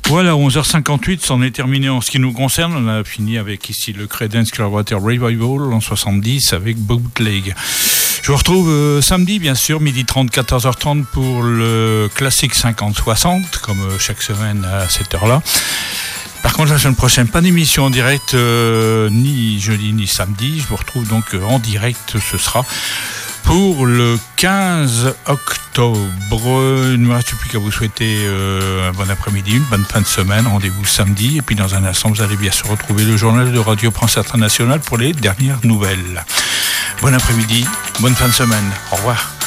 Voilà, 11h58, c'en est terminé en ce qui nous concerne. On a fini avec ici le Creedence Clearwater Revival en 70 avec Bootleg. Je vous retrouve samedi, bien sûr, 12h30, 14h30 pour le classique 50-60, comme chaque semaine à cette heure-là. Par contre, la semaine prochaine, pas d'émission en direct, ni jeudi ni samedi. Je vous retrouve donc en direct, ce sera pour le 15 octobre. Il ne me reste plus qu'à vous souhaiter un bon après-midi, une bonne fin de semaine. Rendez-vous samedi. Et puis dans un instant, vous allez bien se retrouver le journal de Radio France Internationale pour les dernières nouvelles. Bon après-midi, bonne fin de semaine. Au revoir.